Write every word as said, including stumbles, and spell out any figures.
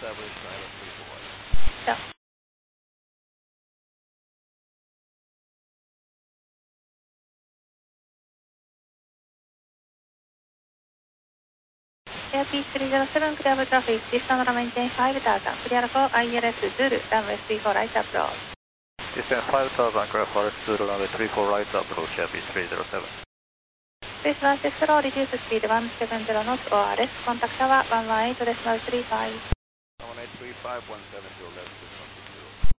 established, Island three four right. Yeah.エアピースリーゼロセブン clear for traffic, distance maintain five thousand, clear for I L S Zulu, runway three four right approach. Distance five thousand, clear for Zulu, runway three four right approach, A P three zero seven. Please one six zero, reduce speed one seven zero knots or less, contact tower one one eight decimal three five. one one eight three five, one seven zero left.